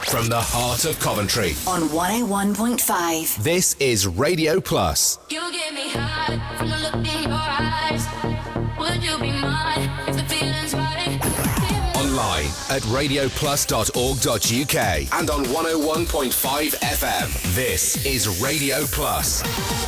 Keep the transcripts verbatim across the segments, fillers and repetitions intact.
From the heart of Coventry. On one oh one point five. This is Radio Plus. You get me high from the look in your eyes. Would you be mine if the feeling's right? Online at radio plus dot org dot U K and on one oh one point five F M. This is Radio Plus.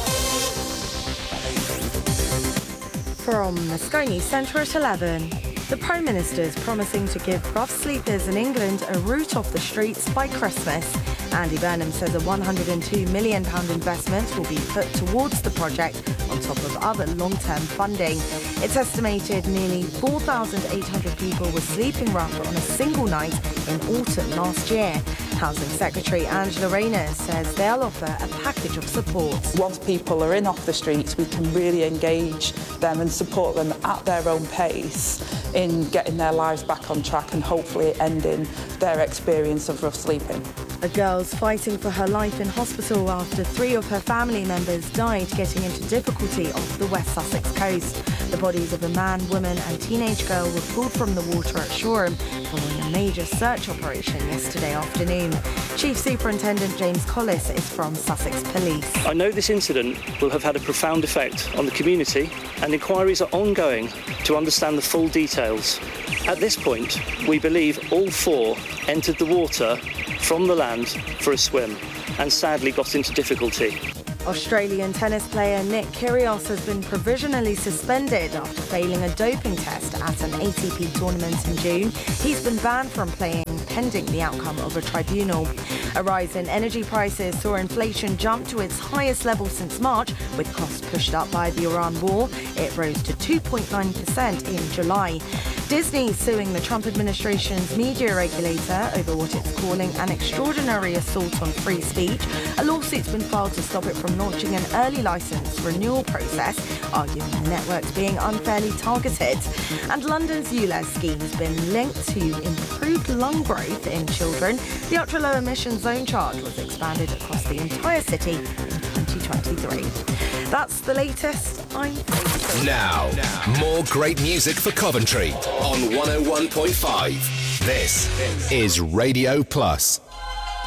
From the Sky News Centre at eleven. The Prime Minister is promising to give rough sleepers in England a route off the streets by Christmas. Andy Burnham says a one hundred two million pounds investment will be put towards the project on top of other long-term funding. It's estimated nearly four thousand eight hundred people were sleeping rough on a single night in autumn last year. Housing Secretary Angela Rayner says they'll offer a package of support. Once people are in off the streets, we can really engage them and support them at their own pace in getting their lives back on track and hopefully ending their experience of rough sleeping. A girl's fighting for her life in hospital after three of her family members died getting into difficulty off the West Sussex coast. The bodies of a man, woman and teenage girl were pulled from the water at Shoreham following a major search operation yesterday afternoon. Chief Superintendent James Collis is from Sussex Police. I know this incident will have had a profound effect on the community and inquiries are ongoing to understand the full details. At this point, we believe all four entered the water from the land for a swim and sadly got into difficulty. Australian tennis player Nick Kyrgios has been provisionally suspended after failing a doping test at an A T P tournament in June. He's been banned from playing pending the outcome of a tribunal. A rise in energy prices saw inflation jump to its highest level since March, with costs pushed up by the Iran war. It rose to two point nine percent in July. Disney suing the Trump administration's media regulator over what it's calling an extraordinary assault on free speech. A lawsuit's been filed to stop it from launching an early license renewal process, arguing the network's being unfairly targeted. And London's ULEZ scheme has been linked to improved lung growth in children. The ultra-low emission zone charge was expanded across the entire city in twenty twenty-three. That's the latest. I'm Now, more great music for Coventry on one oh one point five. This is Radio Plus.